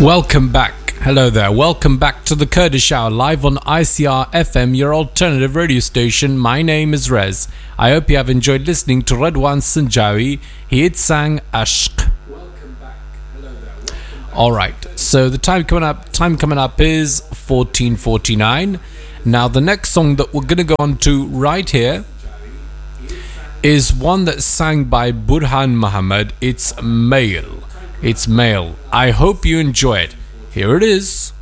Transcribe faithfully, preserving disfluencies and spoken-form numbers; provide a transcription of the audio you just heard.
Welcome back. Hello there. Welcome back to the Kurdish Hour live on I C R F M, your alternative radio station. My name is Rez. I hope you have enjoyed listening to Redwan Sanjawi. He had sang Ashq. Welcome back. Hello there. All right. So the time coming up, time coming up is fourteen forty-nine. Now the next song that we're going to go on to right here is one that's sang by Burhan Muhammad. It's Male. It's Male. I hope you enjoy it. Here it is.